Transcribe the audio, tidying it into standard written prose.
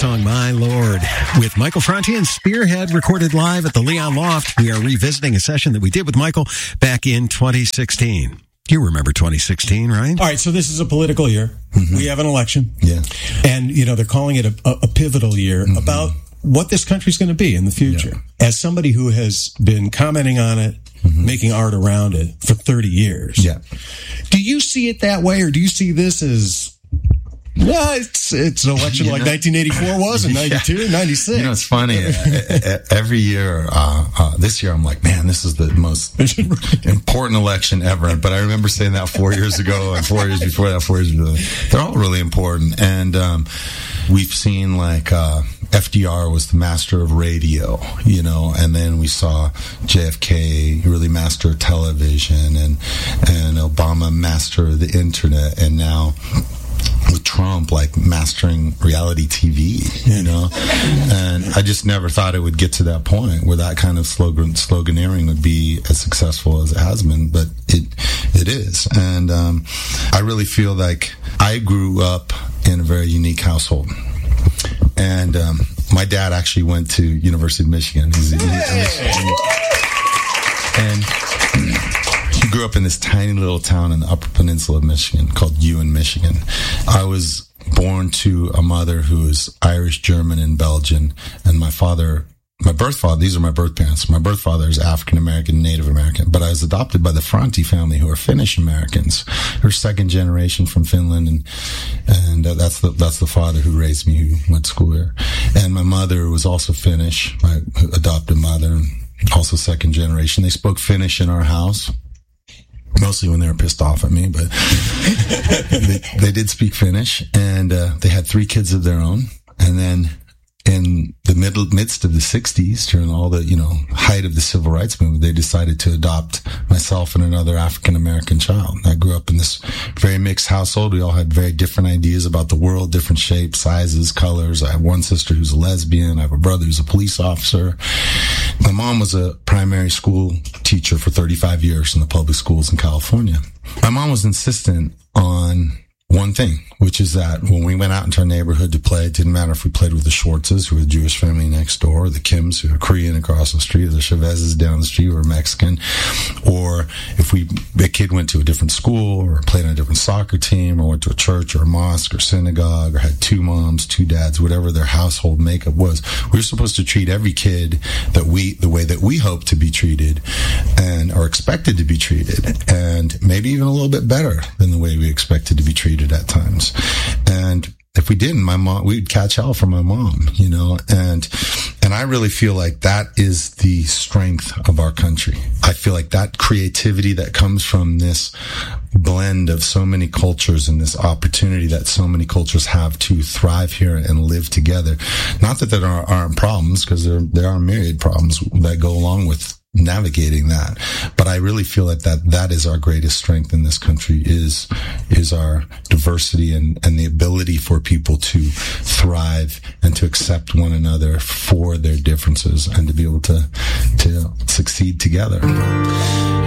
song, My Lord, with Michael Franti and Spearhead, recorded live at the Leon Loft. We are revisiting a session that we did with Michael back in 2016. You remember 2016, right? All right, so this is a political year. Mm-hmm. We have an election. Yeah. And, they're calling it a pivotal year about what this country's going to be in the future. Yeah. As somebody who has been commenting on it, making art around it for 30 years. Yeah. Do you see it that way, or do you see this as... Yeah, it's an election like 1984 was, and 92, 96. It's funny. Every year, this year, I'm like, man, this is the most important election ever. But I remember saying that 4 years ago, and 4 years before that, 4 years before that. They're all really important. And we've seen FDR was the master of radio, and then we saw JFK really master television, and Obama master the internet, and now with Trump, mastering reality TV, and I just never thought it would get to that point where that kind of sloganeering would be as successful as it has been, but it is. And I really feel like I grew up in a very unique household. And my dad actually went to University of Michigan. And he grew up in this tiny little town in the Upper Peninsula of Michigan called Ewan, Michigan. I was born to a mother who is Irish, German, and Belgian, and my birth father, these are my birth parents. My birth father is African American, Native American, but I was adopted by the Franti family, who are Finnish Americans. They're second generation from Finland, and that's the father who raised me, who went to school here. And my mother was also Finnish, my adopted mother, also second generation. They spoke Finnish in our house. Mostly when they were pissed off at me, but they did speak Finnish, and they had 3 kids of their own. And then in the midst of the 60s, during all the, height of the civil rights movement, they decided to adopt myself and another African-American child. I grew up in this very mixed household. We all had very different ideas about the world, different shapes, sizes, colors. I have one sister who's a lesbian. I have a brother who's a police officer. My mom was a primary school teacher for 35 years in the public schools in California. My mom was insistent on one thing, which is that when we went out into our neighborhood to play, it didn't matter if we played with the Schwartzes, who were the Jewish family next door, or the Kims, who are Korean across the street, or the Chavezes down the street, who were Mexican, or if a kid went to a different school, or played on a different soccer team, or went to a church or a mosque or synagogue, or had 2 moms, 2 dads, whatever their household makeup was, we were supposed to treat every kid the way that we hope to be treated and are expected to be treated, and maybe even a little bit better than the way we expected to be treated at times. And if we didn't, we'd catch hell from my mom, and I really feel like that is the strength of our country. I feel like that creativity that comes from this blend of so many cultures and this opportunity that so many cultures have to thrive here and live together. Not that there aren't problems, because there are myriad problems that go along with navigating that, but I really feel like that is our greatest strength in this country is our diversity and the ability for people to thrive and to accept one another for their differences and to be able to succeed together.